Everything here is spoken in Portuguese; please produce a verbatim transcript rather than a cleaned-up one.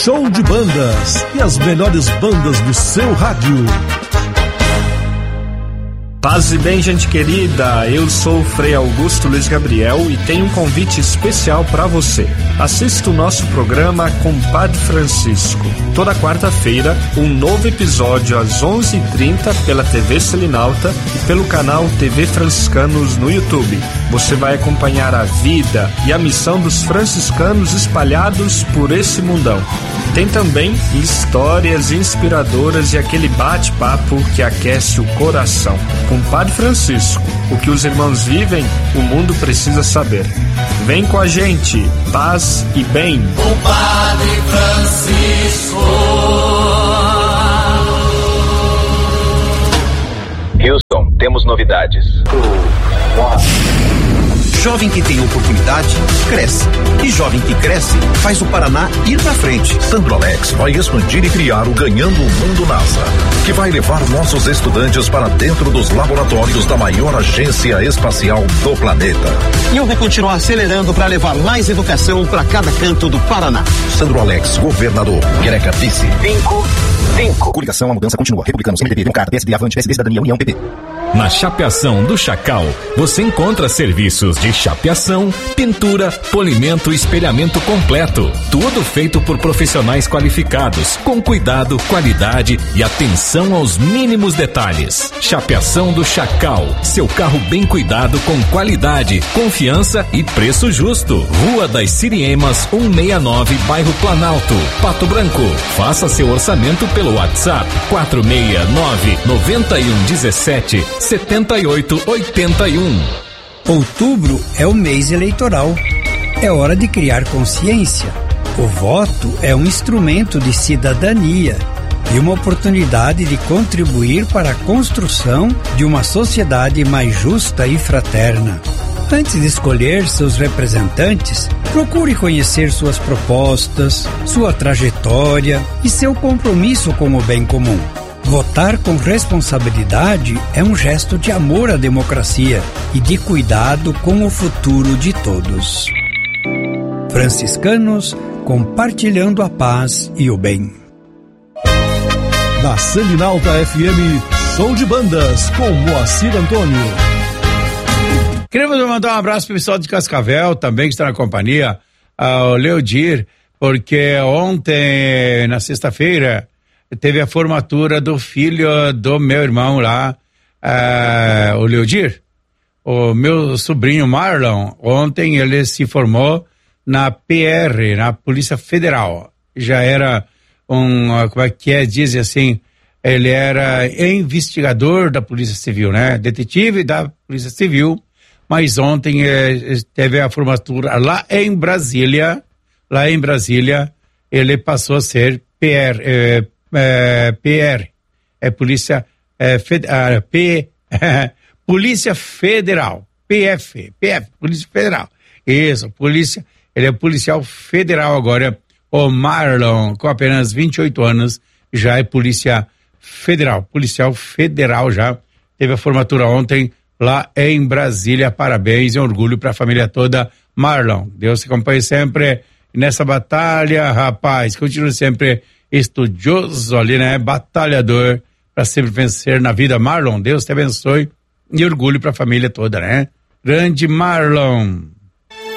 show de bandas e as melhores bandas do seu rádio. Paz e bem, gente querida, eu sou o Frei Augusto Luiz Gabriel e tenho um convite especial para você. Assista o nosso programa Compadre Francisco. Toda quarta-feira, um novo episódio às onze e trinta pela T V Selinalta e pelo canal T V Franciscanos no YouTube. Você vai acompanhar a vida e a missão dos franciscanos espalhados por esse mundão. Tem também histórias inspiradoras e aquele bate-papo que aquece o coração. Compadre Francisco, o que os irmãos vivem, o mundo precisa saber. Vem com a gente, paz e bem. Compadre Francisco. Houston, temos novidades. Jovem que tem oportunidade, cresce. E jovem que cresce, faz o Paraná ir pra frente. Sandrolex vai expandir e criar o Ganhando o Mundo NASA, que vai levar nossos estudantes para dentro dos laboratórios da maior agência espacial do planeta. E eu vou continuar acelerando para levar mais educação para cada canto do Paraná. Sandrolex, governador. Greca, vice. Cinco, cinco. Coligação, a mudança continua. Republicanos, M D B, Democrata, P S D, Avante, P S D, Cidadania, União, P P. Na Chapeação do Chacal, você encontra serviços de chapeação, pintura, polimento e espelhamento completo. Tudo feito por profissionais qualificados, com cuidado, qualidade e atenção aos mínimos detalhes. Chapeação do Chacal, seu carro bem cuidado com qualidade, confiança e preço justo. Rua das Siriemas, cento e sessenta e nove, bairro Planalto, Pato Branco. Faça seu orçamento pelo WhatsApp quatro seis nove, nove um um sete, setenta e oito, oitenta e um. Outubro é o mês eleitoral. É hora de criar consciência. O voto é um instrumento de cidadania e uma oportunidade de contribuir para a construção de uma sociedade mais justa e fraterna. Antes de escolher seus representantes, procure conhecer suas propostas, sua trajetória e seu compromisso com o bem comum. Votar com responsabilidade é um gesto de amor à democracia e de cuidado com o futuro de todos. Franciscanos, compartilhando a paz e o bem. Da Selinalta F M, show de bandas com Moacir Antônio. Queremos mandar um abraço para o pessoal de Cascavel também que está na companhia, ao Leodir, porque ontem, na sexta-feira, teve a formatura do filho do meu irmão lá, uh, o Leodir. O meu sobrinho Marlon, ontem ele se formou na P R, na Polícia Federal. Já era um, como é que é, dizem assim, ele era investigador da Polícia Civil, né? Detetive da Polícia Civil, mas ontem eh, teve a formatura lá em Brasília, lá em Brasília, ele passou a ser P R, eh, É, P R, é Polícia é, Fed, ah, P, é, Polícia Federal, P F, P F, Polícia Federal, isso, polícia, ele é policial federal agora. O Marlon, com apenas vinte e oito anos, já é polícia federal, policial federal já, teve a formatura ontem lá em Brasília. Parabéns e orgulho para a família toda. Marlon, Deus te acompanhe sempre nessa batalha, rapaz, continue sempre estudioso ali, né? Batalhador para sempre vencer na vida. Marlon, Deus te abençoe e orgulho para a família toda, né? Grande Marlon.